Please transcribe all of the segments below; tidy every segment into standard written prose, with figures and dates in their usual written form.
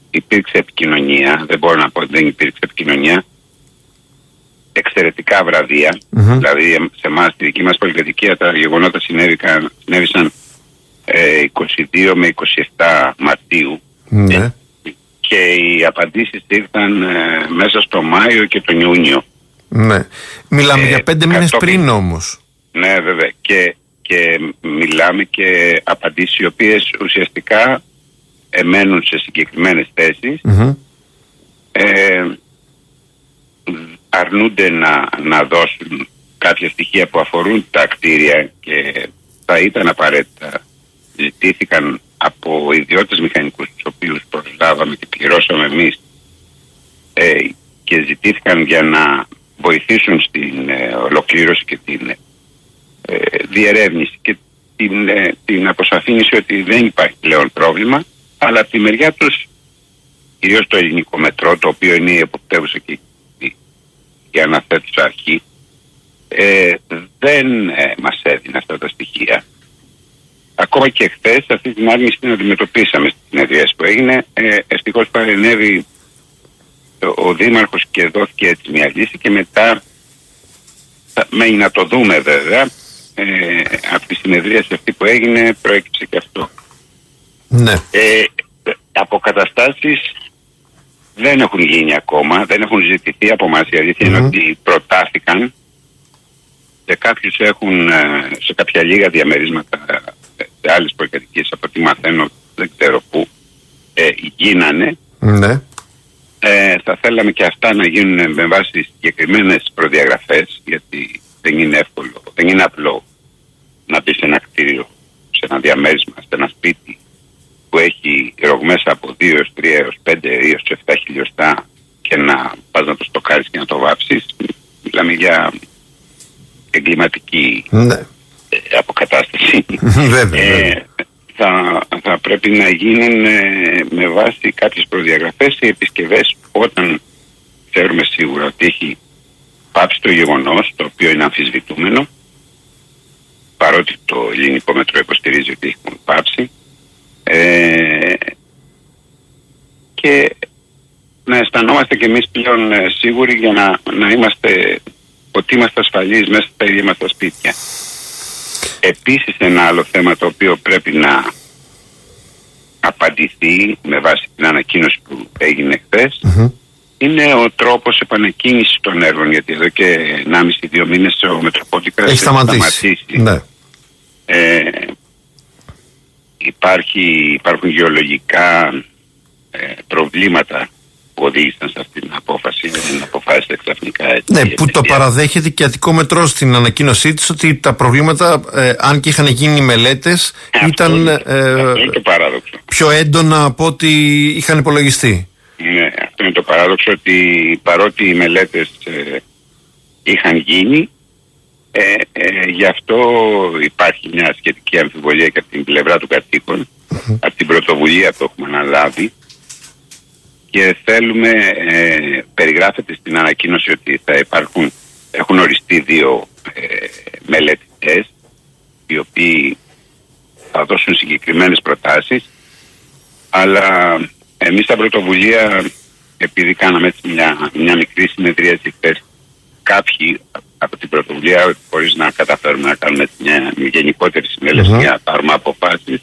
υπήρξε επικοινωνία. Δεν μπορώ να πω ότι δεν υπήρξε επικοινωνία. Εξαιρετικά βραδεία. Δηλαδή σε εμάς, στη δική μας πολυκατοικία, τα γεγονότα συνέβησαν 22 με 27 Μαρτίου. Και οι απαντήσεις ήρθαν μέσα στο Μάιο και τον Ιούνιο. Ναι. Μιλάμε για 5 μήνες πριν όμως. Ναι, βέβαια. Και μιλάμε και απαντήσεις οι οποίες ουσιαστικά εμένουν σε συγκεκριμένες θέσεις. Αρνούνται να δώσουν κάποια στοιχεία που αφορούν τα κτίρια και θα ήταν απαραίτητα. Ζητήθηκαν από ιδιώτες μηχανικούς, τους οποίους προσλάβαμε και πληρώσαμε εμείς, και ζητήθηκαν για να βοηθήσουν στην ολοκλήρωση και την διερεύνηση και την αποσαφήνιση ότι δεν υπάρχει πλέον πρόβλημα, αλλά από τη μεριά τους, κυρίως το ελληνικό μετρό, το οποίο είναι η εποπτεύουσα και η αναθέτουσα αρχή, δεν μας έδινε αυτά τα στοιχεία. Ακόμα και χθες αυτή την άρνηση την αντιμετωπίσαμε στις συνεδρίες που έγινε. Ευτυχώς παρενέβη ο Δήμαρχος και δόθηκε έτσι μια λύση, και μετά μένει να το δούμε βέβαια. Από τη συνεδρία αυτή που έγινε προέκυψε και αυτό. Ναι. Αποκαταστάσεις δεν έχουν γίνει ακόμα, δεν έχουν ζητηθεί από εμάς. Η αλήθεια είναι ότι προτάθηκαν και κάποιους έχουν σε κάποια λίγα διαμερίσματα σε άλλες πολυκατοικίες, από ό,τι μαθαίνω, δεν ξέρω πού, γίνανε. Ναι. Θα θέλαμε και αυτά να γίνουν με βάση συγκεκριμένες προδιαγραφές, γιατί δεν είναι εύκολο, δεν είναι απλό να μπει σε ένα κτίριο, σε ένα διαμέρισμα, σε ένα σπίτι που έχει ρογμές από 2 έως 3 έως 5 έως 7 χιλιοστά και να πας να το στοκάρεις και να το βάψεις. Μιλάμε για εγκληματική αποκατάσταση. Βέβαια. Θα πρέπει να γίνουν με βάση κάποιες προδιαγραφές οι επισκευές, όταν ξέρουμε σίγουρα ότι έχει πάψει το γεγονός, το οποίο είναι αμφισβητούμενο, παρότι το ελληνικό μετρό υποστηρίζει ότι έχουν πάψει, και να αισθανόμαστε κι εμείς πλέον σίγουροι για να είμαστε, ότι είμαστε ασφαλείς μέσα στα ίδια μας τα σπίτια. Επίσης ένα άλλο θέμα το οποίο πρέπει να απαντηθεί με βάση την ανακοίνωση που έγινε χθες, είναι ο τρόπος επανεκκίνησης των έργων, γιατί εδώ και 1,5-2 μήνες ο Μετροπόλικας έχει σταματήσει. Ναι. Υπάρχουν γεωλογικά προβλήματα που οδήγησαν σε αυτή την απόφαση. Δεν αποφάσισε ξαφνικά έτσι. Ναι, που το παραδέχεται και Αττικό Μετρό στην ανακοίνωσή της, ότι τα προβλήματα, αν και είχαν γίνει μελέτες, ήταν το παράδοξο. Πιο έντονα από ό,τι είχαν υπολογιστεί. Ναι, αυτό είναι το παράδοξο, ότι παρότι οι μελέτες είχαν γίνει, γι' αυτό υπάρχει μια σχετική αμφιβολία και από την πλευρά των κατοίκων. Από την πρωτοβουλία το έχουμε αναλάβει και θέλουμε, περιγράφεται στην ανακοίνωση ότι έχουν οριστεί 2 μελετητές, οι οποίοι θα δώσουν συγκεκριμένες προτάσεις, αλλά εμείς στα πρωτοβουλία, επειδή κάναμε έτσι μια μικρή συνεδρίαση χθες, κάποιοι από την πρωτοβουλία, χωρίς να καταφέρουμε να κάνουμε μια γενικότερη συνέλευση για να πάρουμε αποφάσεις,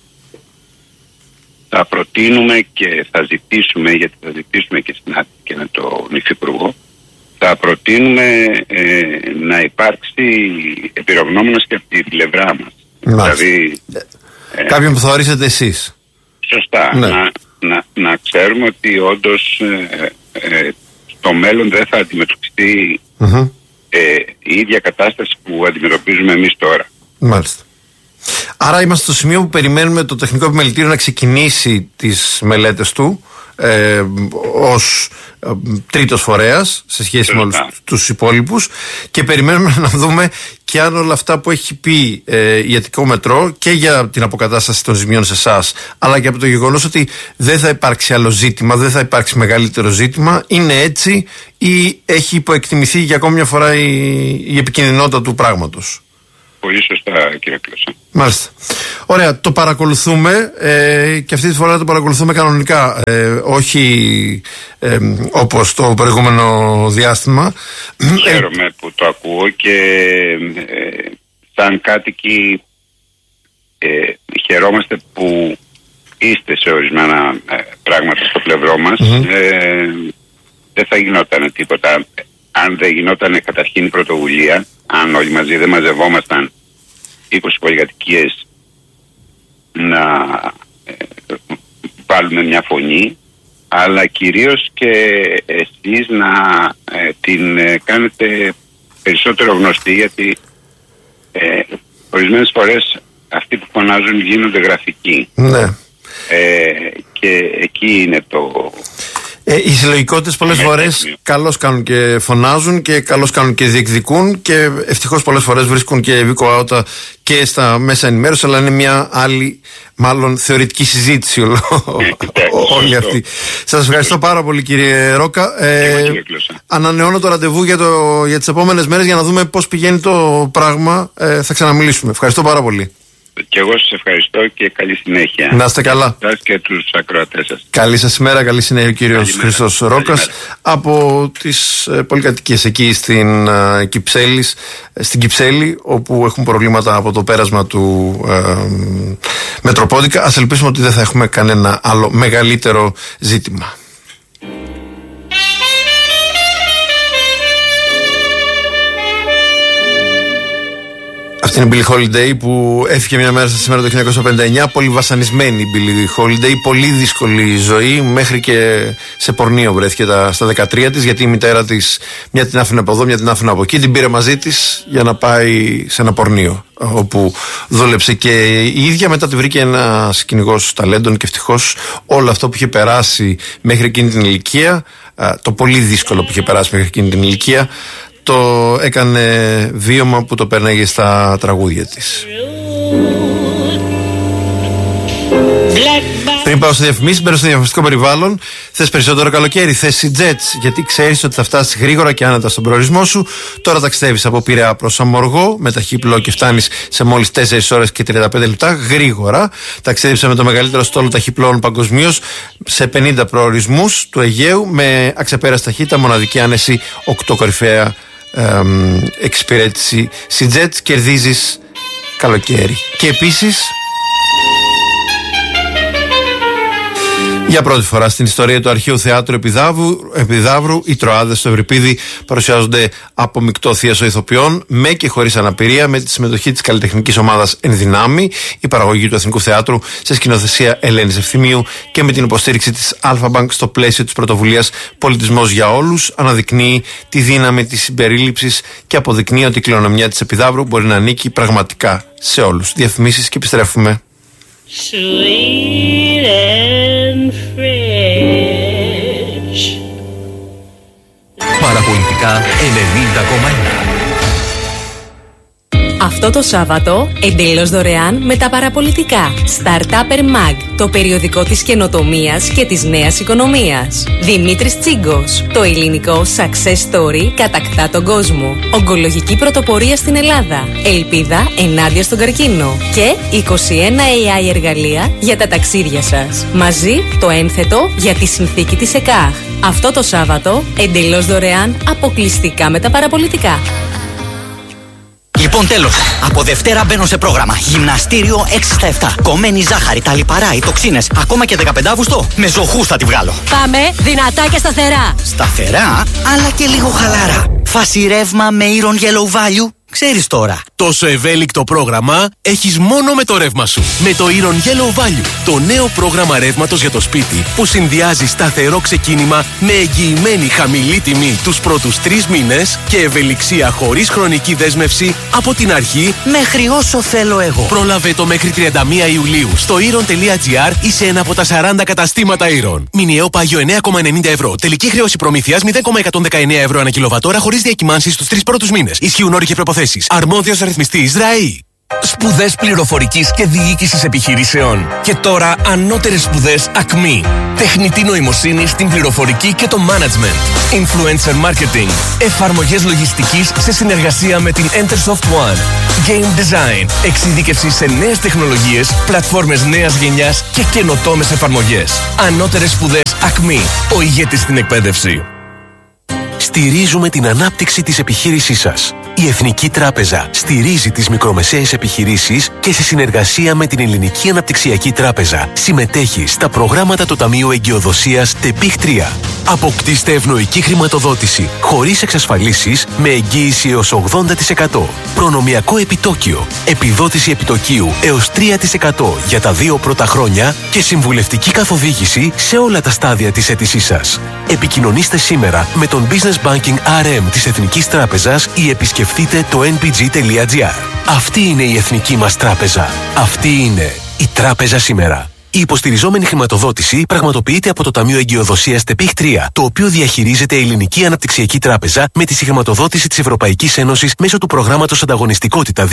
θα προτείνουμε και θα ζητήσουμε, γιατί θα ζητήσουμε και στην Άττικη και με τον Υφυπουργό, θα προτείνουμε να υπάρξει εμπειρογνώμονας και από τη πλευρά μας. Δηλαδή, κάποιον που θα ορίσετε εσείς. Σωστά. Ναι. Να ξέρουμε ότι όντως στο μέλλον δεν θα αντιμετωπιστεί η ίδια κατάσταση που αντιμετωπίζουμε εμείς τώρα. Μάλιστα. Άρα είμαστε στο σημείο που περιμένουμε το Τεχνικό Επιμελητήριο να ξεκινήσει τις μελέτες του ως τρίτος φορέας σε σχέση με όλους τους υπόλοιπους, και περιμένουμε να δούμε και αν όλα αυτά που έχει πει η Αττικό Μετρό και για την αποκατάσταση των ζημιών σε εσάς, αλλά και από το γεγονός ότι δεν θα υπάρξει άλλο ζήτημα, δεν θα υπάρξει μεγαλύτερο ζήτημα, είναι έτσι ή έχει υποεκτιμηθεί για ακόμη μια φορά η επικινδυνότητα του πράγματος? πολύ σωστά, κύριε Κλώσσα. Μάλιστα. Ωραία, το παρακολουθούμε και αυτή τη φορά το παρακολουθούμε κανονικά, όχι όπως το προηγούμενο διάστημα. Χαίρομαι που το ακούω και σαν κάτοικοι χαιρόμαστε που είστε σε ορισμένα πράγματα στο πλευρό μας. Δεν θα γινόταν τίποτα αν δεν γινόταν καταρχήν η πρωτοβουλία, αν όλοι μαζί δεν μαζευόμασταν 20 πολυκατοικίες να βάλουμε μια φωνή, αλλά κυρίως και εσείς να την κάνετε περισσότερο γνωστή, γιατί ορισμένες φορές αυτοί που φωνάζουν γίνονται γραφικοί. Ναι. Και εκεί είναι το... Οι συλλογικότητες πολλές φορές καλώς κάνουν και φωνάζουν και καλώς κάνουν και διεκδικούν και ευτυχώς πολλές φορές βρίσκουν και βικοάωτα και στα μέσα ενημέρωση, αλλά είναι μια άλλη μάλλον θεωρητική συζήτηση όλη αυτή. Σας ευχαριστώ πάρα πολύ, κύριε Ρόκα. Ανανεώνω το ραντεβού για τις επόμενες μέρες για να δούμε πώς πηγαίνει το πράγμα. Θα ξαναμιλήσουμε. Ευχαριστώ πάρα πολύ. Και εγώ σας ευχαριστώ και καλή συνέχεια. Να είστε καλά. Σας και τους ακροατές σας. Καλή σας ημέρα, καλή συνέχεια, ο κύριος Χρήστος Ρόκας από τις πολυκατοικίες εκεί στην Κυψέλη, όπου έχουν προβλήματα από το πέρασμα του Μετροπόδικα. Ας ελπίσουμε ότι δεν θα έχουμε κανένα άλλο μεγαλύτερο ζήτημα. Αυτή είναι η Billie Holiday που έφυγε μια μέρα σήμερα το 1959. Πολύ βασανισμένη η Billie Holiday. Πολύ δύσκολη ζωή. Μέχρι και σε πορνείο βρέθηκε στα 13 της, γιατί η μητέρα της μια την άφηνε από εδώ, μια την άφηνε από εκεί. Την πήρε μαζί της για να πάει σε ένα πορνείο, όπου δούλεψε και η ίδια. Μετά τη βρήκε ένας κυνηγός ταλέντων και ευτυχώς όλο αυτό που είχε περάσει μέχρι εκείνη την ηλικία, το πολύ δύσκολο που είχε περάσει μέχρι εκείνη την ηλικία, το έκανε βίωμα που το περνάγε στα τραγούδια της. Πριν πάω σε διαφημίσεις, μπαίνω στο διαφημιστικό περιβάλλον. Θες περισσότερο καλοκαίρι, θες Jets, γιατί ξέρεις ότι θα φτάσεις γρήγορα και άνετα στον προορισμό σου. Τώρα ταξιδεύεις από Πειραιά προς Αμοργό με ταχύπλοο και φτάνεις σε μόλις 4 ώρες και 35 λεπτά γρήγορα. Ταξίδεψε με το μεγαλύτερο στόλο ταχυπλοών παγκοσμίως σε 50 προορισμούς του Αιγαίου με αξεπέραστη ταχύτητα, μοναδική άνεση, 8 κορυφαία εξυπηρέτηση. Jets, κερδίζεις καλοκαίρι. Και επίσης, για πρώτη φορά στην ιστορία του Αρχαίου Θεάτρου Επιδαύρου, οι Τροάδες στο Ευρυπίδι παρουσιάζονται από μεικτό θίασο ηθοποιών, με και χωρίς αναπηρία, με τη συμμετοχή της καλλιτεχνικής ομάδας Ενδυνάμει, η παραγωγή του Εθνικού Θεάτρου σε σκηνοθεσία Ελένης Ευθυμίου και με την υποστήριξη της Αλφα-Bank στο πλαίσιο της πρωτοβουλίας Πολιτισμός για Όλους, αναδεικνύει τη δύναμη της συμπερίληψης και αποδεικνύει ότι η κληρονομιά της Επιδαύρου μπορεί να ανήκει πραγματικά σε όλους. Διαφημίσεις και επιστρέφουμε. Sweet and fresh. Παραπολιτικά 90,1. Αυτό το Σάββατο, εντελώς δωρεάν με τα παραπολιτικά. Startupper Mag, το περιοδικό της καινοτομίας και της νέας οικονομίας. Δημήτρης Τσίγκος, το ελληνικό success story κατακτά τον κόσμο. Ογκολογική πρωτοπορία στην Ελλάδα. Ελπίδα ενάντια στον καρκίνο. Και 21 AI εργαλεία για τα ταξίδια σας. Μαζί το ένθετο για τη συνθήκη της ΕΚΑΧ. Αυτό το Σάββατο, εντελώς δωρεάν, αποκλειστικά με τα παραπολιτικά. Λοιπόν, τέλος. Από Δευτέρα μπαίνω σε πρόγραμμα. Γυμναστήριο 6 στα 7. Κομμένη ζάχαρη, τα λιπαρά, οι τοξίνες. Ακόμα και 15 Αύγουστο. Με ζωχούς θα τη βγάλω. Πάμε δυνατά και σταθερά. Σταθερά, αλλά και λίγο χαλάρα. Φάση ρεύμα με Iron Yellow Value. Ξέρεις τώρα. Τόσο ευέλικτο πρόγραμμα έχεις μόνο με το ρεύμα σου. Με το Iron Yellow Value, το νέο πρόγραμμα ρεύματος για το σπίτι που συνδυάζει σταθερό ξεκίνημα με εγγυημένη χαμηλή τιμή τους πρώτους 3 μήνες και ευελιξία χωρίς χρονική δέσμευση από την αρχή μέχρι όσο θέλω εγώ. Πρόλαβε το μέχρι 31 Ιουλίου στο iron.gr ή σε ένα από τα 40 καταστήματα Iron. Μηνιαίο πάγιο 9,90 ευρώ. Τελική χρέωση προμήθειας 0,119 ευρώ ανά κιλοβατόρα χωρίς διακυμάνσεις στους 3 πρώτους μήνες. Ισχύουν όροι και προποθέσεις. Αρμόδιος ρυθμιστής ΡΑΗ. Σπουδές πληροφορικής και διοίκησης επιχειρήσεων. Και τώρα ανώτερες σπουδές ΑΚΜΗ. Τεχνητή νοημοσύνη στην πληροφορική και το management. Influencer marketing. Εφαρμογές λογιστικής σε συνεργασία με την Entersoft One. Game design. Εξειδίκευση σε νέες τεχνολογίες, πλατφόρμες νέας γενιάς και καινοτόμες εφαρμογές. Ανώτερες σπουδές ΑΚΜΗ. Ο ηγέτης στην εκπαίδευση. Στηρίζουμε την ανάπτυξη της επιχείρησής σας. Η Εθνική Τράπεζα στηρίζει τις μικρομεσαίες επιχειρήσεις και σε συνεργασία με την Ελληνική Αναπτυξιακή Τράπεζα συμμετέχει στα προγράμματα του Ταμείου Εγκυοδοσίας ΤΕΠΙΧ 3. Αποκτήστε ευνοϊκή χρηματοδότηση χωρίς εξασφαλίσεις με εγγύηση έως 80%. Προνομιακό επιτόκιο, επιδότηση επιτοκίου έως 3% για τα 2 πρώτα χρόνια και συμβουλευτική καθοδήγηση σε όλα τα στάδια της αίτησής σας. Επικοινωνήστε σήμερα με τον Business Banking RM της Εθνικής Τράπεζας ή επισκεφτείτε το nbg.gr. Αυτή είναι η Εθνική μας Τράπεζα. Αυτή είναι η Τράπεζα σήμερα. Η υποστηριζόμενη χρηματοδότηση πραγματοποιείται από το Ταμείο Εγκυοδοσίας ΤΕΠΙΧ 3, το οποίο διαχειρίζεται η Ελληνική Αναπτυξιακή Τράπεζα με τη συγχρηματοδότηση της Ευρωπαϊκής Ένωσης μέσω του προγράμματος Ανταγωνιστικότητα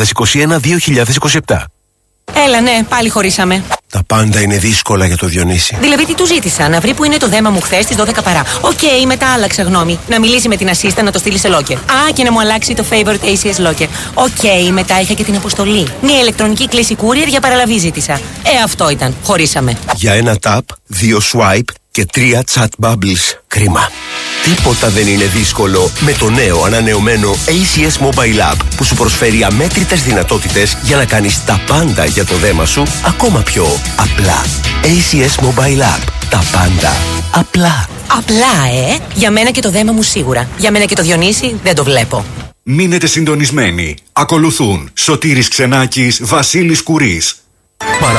2021-2027. Έλα, ναι, πάλι χωρίσαμε. Τα πάντα είναι δύσκολα για το Διονύση. Δηλαδή, τι του ζήτησα, να βρει που είναι το δέμα μου χθες στις 12 παρά. Οκ, μετά άλλαξε γνώμη. Να μιλήσει με την assistant να το στείλει σε locker. Α, και να μου αλλάξει το favorite ACS locker. Οκ, μετά είχα και την αποστολή. Μια ηλεκτρονική κλήση courier για παραλαβή ζήτησα. Αυτό ήταν. Χωρίσαμε. Για ένα tap, 2 swipe και 3 chat bubbles. Κρίμα. Τίποτα δεν είναι δύσκολο με το νέο ανανεωμένο ACS Mobile App που σου προσφέρει αμέτρητες δυνατότητες για να κάνεις τα πάντα για το δέμα σου ακόμα πιο απλά. ACS Mobile App. Τα πάντα απλά. Απλά, Για μένα και το δέμα μου σίγουρα. Για μένα και το Διονύση δεν το βλέπω. Μείνετε συντονισμένοι. Ακολουθούν Σωτήρης Ξενάκης, Βασίλης Κουρής.